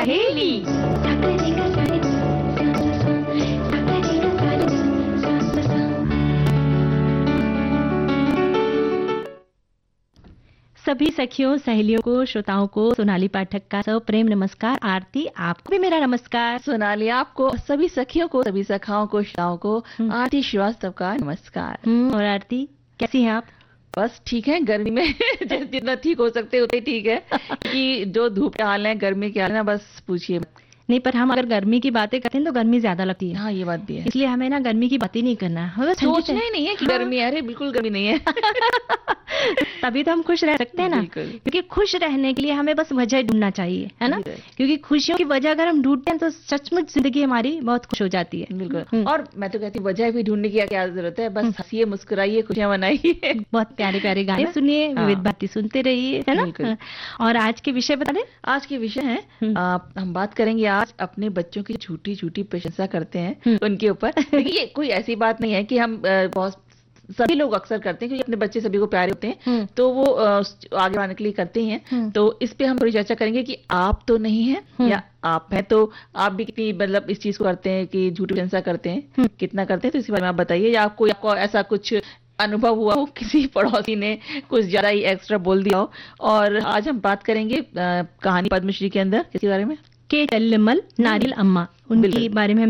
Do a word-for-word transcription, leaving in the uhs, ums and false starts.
सहेली। सभी सखियों, सहेलियों को, श्रोताओं को सोनाली पाठक का सब प्रेम नमस्कार। आरती, आपको भी मेरा नमस्कार। सोनाली, आपको, सभी सखियों को, सभी सखाओं को, श्रोताओं को आरती श्रीवास्तव का नमस्कार। और आरती, कैसी हैं आप? बस ठीक है, गर्मी में जितना ठीक हो सकते उतना ही ठीक है कि जो धूप के हाल है, गर्मी के हाल है ना, बस पूछिए। नहीं, पर हम अगर गर्मी की बातें करते हैं तो गर्मी ज्यादा लगती है। हाँ, ये बात भी है। इसलिए हमें ना गर्मी की बात ही नहीं करना है, सोचना ही नहीं है कि गर्मी है। अरे बिल्कुल गर्मी नहीं है। तभी तो हम खुश रह सकते हैं ना, क्योंकि खुश रहने के लिए हमें बस वजह ढूंढना चाहिए, है ना? क्योंकि खुशियों की वजह अगर हम ढूंढते हैं तो सचमुच जिंदगी हमारी बहुत खुश हो जाती है। बिल्कुल। और मैं तो कहती हूँ वजह भी ढूंढने की क्या जरूरत है, बस हंसिए, मुस्कुराइए, खुशियां मनाइए, बहुत प्यारे प्यारे गाने सुनिए, विविध भारती सुनते रहिए, है ना? और आज के विषय बता दें। आज के विषय है, हम बात करेंगे आज अपने बच्चों की झूठी झूठी प्रशंसा करते हैं उनके ऊपर। ये कोई ऐसी बात नहीं है कि हम बहुत, सभी लोग अक्सर करते हैं क्योंकि अपने बच्चे सभी को प्यारे होते हैं, तो वो आगे बढ़ने के लिए करते ही हैं। तो इस पे हम थोड़ी चर्चा करेंगे कि आप तो नहीं हैं या आप हैं, तो आप भी कितनी मतलब इस चीज को करते हैं कि झूठी प्रशंसा करते हैं, कितना करते हैं, तो इसी बारे में आप बताइए। या आपको आपको ऐसा कुछ अनुभव हुआ हो, किसी पड़ोसी ने कुछ ज्यादा ही एक्स्ट्रा बोल दिया हो। और आज हम बात करेंगे कहानी पद्मश्री के अंदर किसी बारे में, के चल्लमल नारियल अम्मा, उनके बारे में हम